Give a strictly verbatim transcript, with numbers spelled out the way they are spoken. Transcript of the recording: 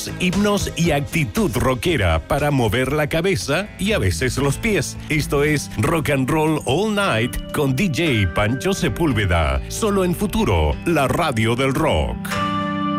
himnos y actitud rockera para mover la cabeza y a veces los pies. Esto es Rock and Roll All Night con D J Pancho Sepúlveda, solo en Futuro, la radio del rock.